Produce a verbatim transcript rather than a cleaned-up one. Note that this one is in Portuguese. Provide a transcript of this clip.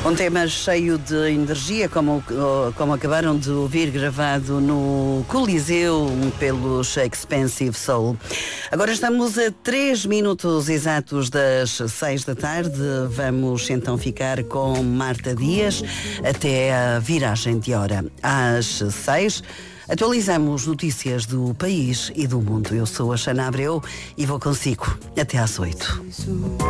Um tema cheio de energia, como, como acabaram de ouvir, gravado no Coliseu pelos Expensive Soul. Agora estamos a três minutos exatos das seis da tarde. Vamos então ficar com Marta Dias até a viragem de hora. Às seis, atualizamos notícias do país e do mundo. Eu sou a Xana Abreu e vou consigo até às oito.